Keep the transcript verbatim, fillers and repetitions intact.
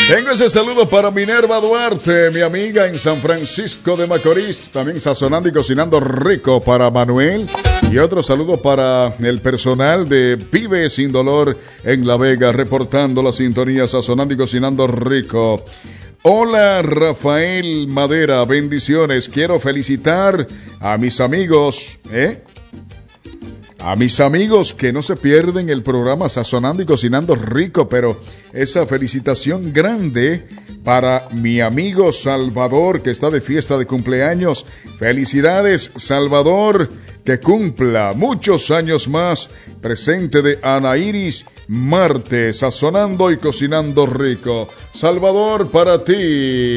Tengo ese saludo para Minerva Duarte, mi amiga en San Francisco de Macorís, también sazonando y cocinando rico para Manuel. Y otro saludo para el personal de Vive Sin Dolor en La Vega, reportando la sintonía, sazonando y cocinando rico. Hola Rafael Madera, bendiciones. Quiero felicitar a mis amigos, ¿eh? A mis amigos que no se pierden el programa Sazonando y Cocinando Rico, pero esa felicitación grande para mi amigo Salvador, que está de fiesta de cumpleaños. Felicidades, Salvador, que cumpla muchos años más. Presente de Ana Iris Marte, Sazonando y Cocinando Rico. Salvador, para ti.